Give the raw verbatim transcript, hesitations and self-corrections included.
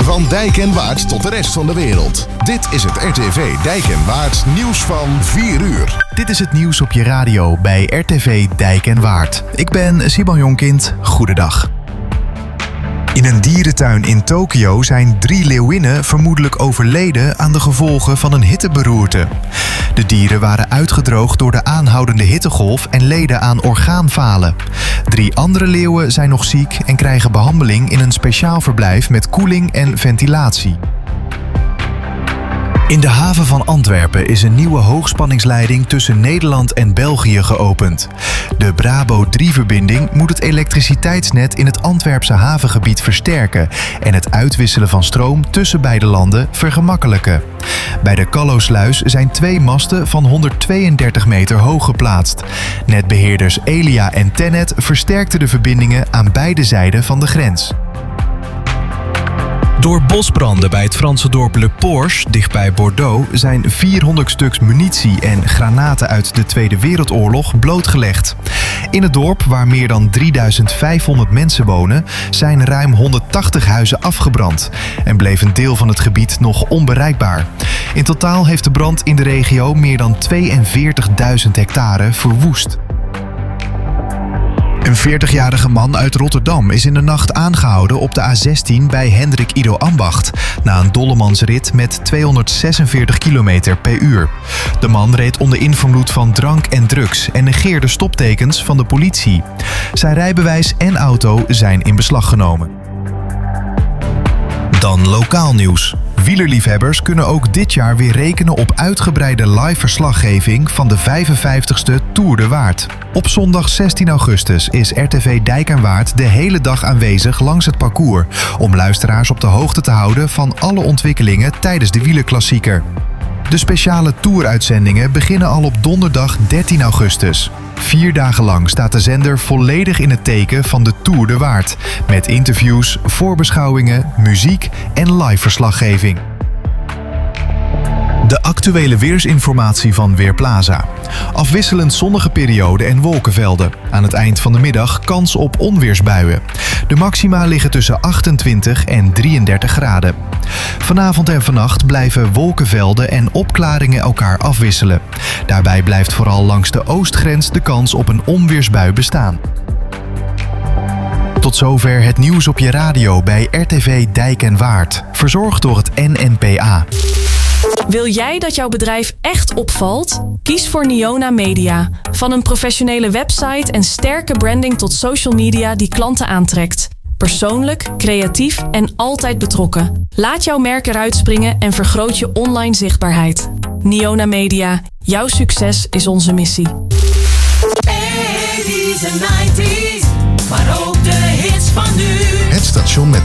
Van Dijk en Waard tot de rest van de wereld. Dit is het R T V Dijk en Waard nieuws van vier uur. Dit is het nieuws op je radio bij R T V Dijk en Waard. Ik ben Simon Jonkind. Goedendag. In een dierentuin in Tokio zijn drie leeuwinnen vermoedelijk overleden aan de gevolgen van een hitteberoerte. De dieren waren uitgedroogd door de aanhoudende hittegolf en leden aan orgaanfalen. Drie andere leeuwen zijn nog ziek en krijgen behandeling in een speciaal verblijf met koeling en ventilatie. In de haven van Antwerpen is een nieuwe hoogspanningsleiding tussen Nederland en België geopend. De Brabo drie verbinding moet het elektriciteitsnet in het Antwerpse havengebied versterken en het uitwisselen van stroom tussen beide landen vergemakkelijken. Bij de Callosluis zijn twee masten van honderdtweeëndertig meter hoog geplaatst. Netbeheerders Elia en Tennet versterkten de verbindingen aan beide zijden van de grens. Door bosbranden bij het Franse dorp Le Porche, dichtbij Bordeaux, zijn vierhonderd stuks munitie en granaten uit de Tweede Wereldoorlog blootgelegd. In het dorp, waar meer dan drieduizend vijfhonderd mensen wonen, zijn ruim honderdtachtig huizen afgebrand en bleef een deel van het gebied nog onbereikbaar. In totaal heeft de brand in de regio meer dan tweeënveertigduizend hectare verwoest. Een veertigjarige man uit Rotterdam is in de nacht aangehouden op de A zestien bij Hendrik Ido Ambacht na een dollemansrit met tweehonderdzesenveertig kilometer per uur. De man reed onder invloed van drank en drugs en negeerde stoptekens van de politie. Zijn rijbewijs en auto zijn in beslag genomen. Dan lokaal nieuws. Wielerliefhebbers kunnen ook dit jaar weer rekenen op uitgebreide live verslaggeving van de vijfenvijftigste Tour de Waard. Op zondag zestien augustus is R T V Dijk en Waard de hele dag aanwezig langs het parcours om luisteraars op de hoogte te houden van alle ontwikkelingen tijdens de wielerklassieker. De speciale Tour-uitzendingen beginnen al op donderdag dertien augustus. Vier dagen lang staat de zender volledig in het teken van de Tour de Waard, met interviews, voorbeschouwingen, muziek en live verslaggeving. De actuele weersinformatie van Weerplaza. Afwisselend zonnige perioden en wolkenvelden. Aan het eind van de middag kans op onweersbuien. De maxima liggen tussen achtentwintig en drieëndertig graden. Vanavond en vannacht blijven wolkenvelden en opklaringen elkaar afwisselen. Daarbij blijft vooral langs de oostgrens de kans op een onweersbui bestaan. Tot zover het nieuws op je radio bij R T V Dijk en Waard. Verzorgd door het N N P A. Wil jij dat jouw bedrijf echt opvalt? Kies voor Niona Media. Van een professionele website en sterke branding tot social media die klanten aantrekt. Persoonlijk, creatief en altijd betrokken. Laat jouw merk eruit springen en vergroot je online zichtbaarheid. Niona Media. Jouw succes is onze missie. eighties en nineties, maar ook de hits van nu. Het station met